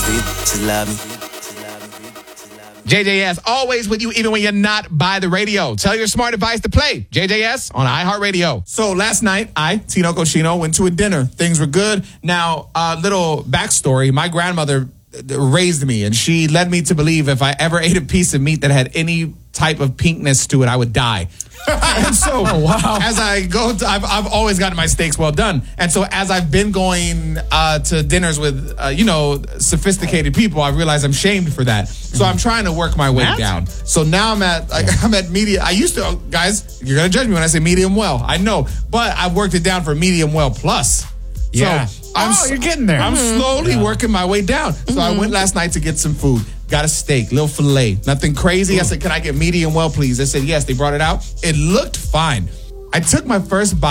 JJS, always with you, even when you're not by the radio. Tell your smart device to play JJS on iHeartRadio. So last night, Tino Cochino, went to a dinner. Things were good. Now, little backstory. My grandmother raised me, and she led me to believe if I ever ate a piece of meat that had any type of pinkness to it, I would die. And so, as I go, I've always gotten my steaks well done. And so, as I've been going to dinners with, sophisticated people, I realize I'm shamed for that. So I'm trying to work my way down. So now I'm at medium. I used to, guys, you're gonna judge me when I say medium well. I know, but I've worked it down for medium well plus. Yeah. So you're getting there. I'm slowly working my way down. So I went last night to get some food. Got a steak, little filet, nothing crazy. I said, can I get medium well, please? They said, yes. They brought it out. It looked fine. I took my first bite.